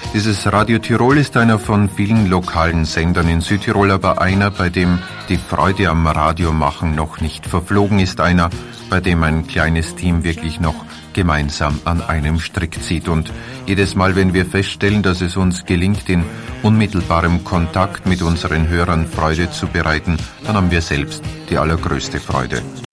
Dieses Radio Tirol ist einer von vielen lokalen Sendern in Südtirol, aber einer, bei dem die Freude am Radiomachen noch nicht verflogen ist, einer, bei dem ein kleines Team wirklich noch gemeinsam an einem Strick zieht. Und jedes Mal, wenn wir feststellen, dass es uns gelingt, in unmittelbarem Kontakt mit unseren Hörern Freude zu bereiten, dann haben wir selbst die allergrößte Freude.